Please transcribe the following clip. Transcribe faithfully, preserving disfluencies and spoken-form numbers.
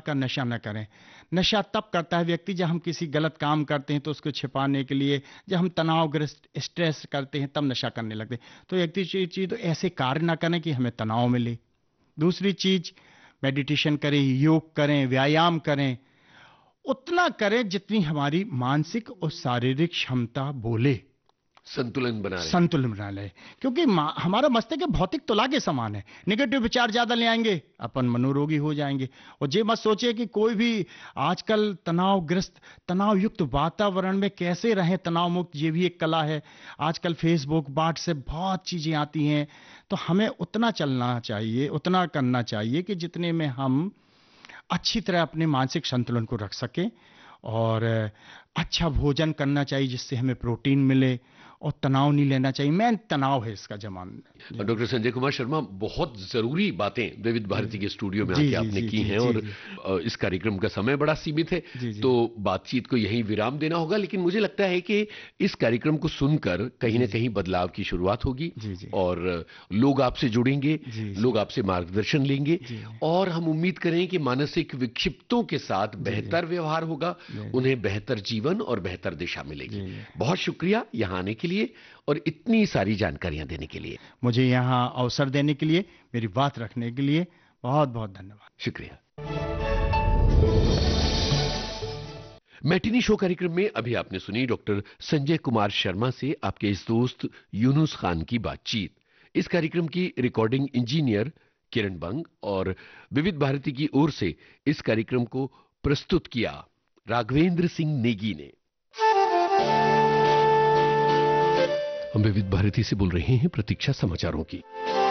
का नशा न करें। नशा तब करता है व्यक्ति जब हम किसी गलत काम करते हैं तो उसको छिपाने के लिए, जब हम तनावग्रस्त स्ट्रेस करते हैं तब नशा करने लगते हैं। तो एक चीज तो ऐसे कार्य ना करें कि हमें तनाव मिले। दूसरी चीज, मेडिटेशन करें, योग करें, व्यायाम करें, उतना करें जितनी हमारी मानसिक और शारीरिक क्षमता बोले। संतुलन बना रहे संतुलन बना ले, क्योंकि हमारा मस्तिष्क भौतिक तुला के समान है। निगेटिव विचार ज्यादा ले आएंगे, अपन मनोरोगी हो जाएंगे। और ये मत सोचिए कि कोई भी आजकल तनावग्रस्त, तनाव युक्त वातावरण में कैसे रहें, तनाव मुक्त, ये भी एक कला है। आजकल फेसबुक, व्हाट्सएप, बहुत चीजें आती हैं। तो हमें उतना चलना चाहिए, उतना करना चाहिए कि जितने में हम अच्छी तरह अपने मानसिक संतुलन को रख सकें। और अच्छा भोजन करना चाहिए जिससे हमें प्रोटीन मिले, और तनाव नहीं लेना चाहिए। मैं तनाव है इसका जमाना। डॉक्टर संजय कुमार शर्मा, बहुत जरूरी बातें विविध भारती के स्टूडियो में आके आपने की हैं, और इस कार्यक्रम का समय बड़ा सीमित है, तो बातचीत को यहीं विराम देना होगा। लेकिन मुझे लगता है कि इस कार्यक्रम को सुनकर कहीं ना कहीं बदलाव की शुरुआत होगी, और लोग आपसे जुड़ेंगे, लोग आपसे मार्गदर्शन लेंगे, और हम उम्मीद करें कि मानसिक विक्षिप्तों के साथ बेहतर व्यवहार होगा, उन्हें बेहतर जीवन और बेहतर दिशा मिलेगी। बहुत शुक्रिया यहाँ आने के लिए और इतनी सारी जानकारियां देने के लिए। मुझे यहां अवसर देने के लिए, मेरी बात रखने के लिए बहुत बहुत धन्यवाद। शुक्रिया। मैटिनी शो कार्यक्रम में अभी आपने सुनी डॉक्टर संजय कुमार शर्मा से आपके इस दोस्त यूनुस खान की बातचीत। इस कार्यक्रम की रिकॉर्डिंग इंजीनियर किरण बंग और विविध भारती की ओर से इस कार्यक्रम को प्रस्तुत किया राघवेंद्र सिंह नेगी ने। हम विविध भारती से बोल रहे हैं प्रतीक्षा समाचारों की।